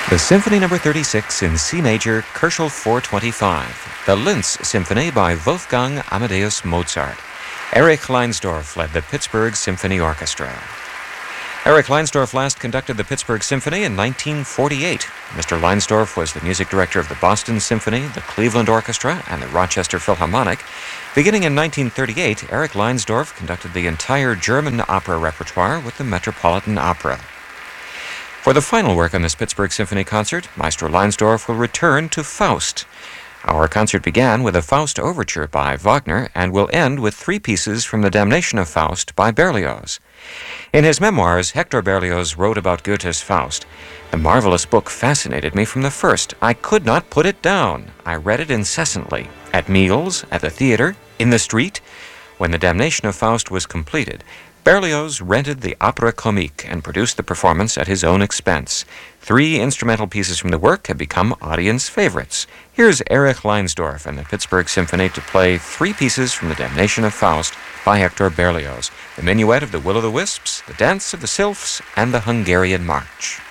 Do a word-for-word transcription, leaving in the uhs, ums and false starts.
The Symphony Number thirty-six in C major, Koelschel four twenty-five. The Linz Symphony by Wolfgang Amadeus Mozart. Erich Leinsdorf led the Pittsburgh Symphony Orchestra. Erich Leinsdorf last conducted the Pittsburgh Symphony in nineteen forty-eight. Mister Leinsdorf was the music director of the Boston Symphony, the Cleveland Orchestra, and the Rochester Philharmonic. Beginning in nineteen thirty-eight, Erich Leinsdorf conducted the entire German opera repertoire with the Metropolitan Opera. For the final work on this Pittsburgh Symphony concert, Maestro Leinsdorf will return to Faust. Our concert began with a Faust overture by Wagner and will end with three pieces from The Damnation of Faust by Berlioz. In his memoirs, Hector Berlioz wrote about Goethe's Faust. The marvelous book fascinated me from the first. I could not put it down. I read it incessantly, at meals, at the theater, in the street. When The Damnation of Faust was completed, Berlioz rented the Opera Comique and produced the performance at his own expense. Three instrumental pieces from the work have become audience favorites. Here's Erich Leinsdorf and the Pittsburgh Symphony to play three pieces from The Damnation of Faust by Hector Berlioz: the Minuet of the Will-o'-the-Wisps, the Dance of the Sylphs, and the Hungarian March.